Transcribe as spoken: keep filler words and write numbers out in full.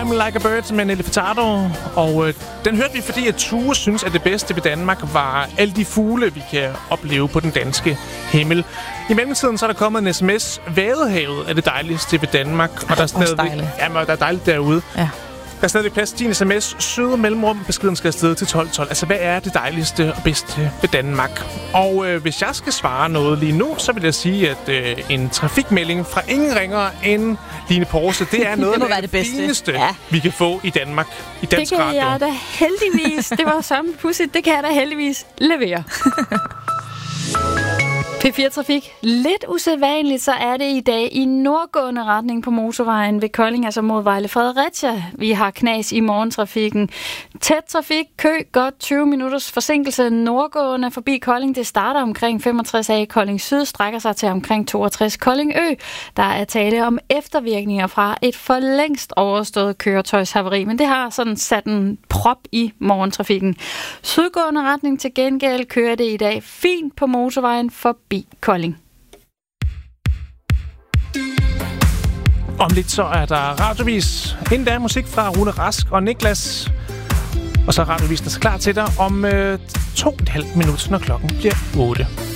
Fly Me Like a Bird med Nelly Furtado. Og øh, den hørte vi, fordi at Tue synes, at det bedste ved Danmark var alle de fugle, vi kan opleve på den danske himmel. I mellemtiden så er der kommet en sms. Vadehavet er det dejligste ved Danmark. Og der er stadig, ja, men der er dejligt derude. Ja. Der er stadig plads til din sms. Søde mellemrum. Beskeden skal afsted til tolv tolv. Altså, hvad er det dejligste og bedste ved Danmark? Og øh, hvis jeg skal svare noget lige nu, så vil jeg sige, at øh, en trafikmelding fra ingen ringer end Line Porse, det er noget det af det, det fineste, ja. vi kan få i Danmark. I dansk radio. Det kan radio. jeg da heldigvis. Det var så pudsigt. Det kan jeg da heldigvis levere. P fire Trafik. Lidt usædvanligt, så er det i dag i nordgående retning på motorvejen ved Kolding, altså mod Vejle Fredericia. Vi har knas i morgentrafikken. Tæt trafik, kø, godt tyve minutters forsinkelse nordgående forbi Kolding. Det starter omkring femogtres A. Kolding Syd, strækker sig til omkring toogtres Kolding Ø. Der er tale om eftervirkninger fra et for længst overstået køretøjshaveri, men det har sådan sat en prop i morgentrafikken. Sydgående retning til gengæld kører det i dag fint på motorvejen forbi Kolding. Om lidt så er der radiovis. Inden der er musik fra Rune Rask og Niklas. Og så er radiovis der så klar til dig om øh, to og et halvt minut, når klokken bliver otte.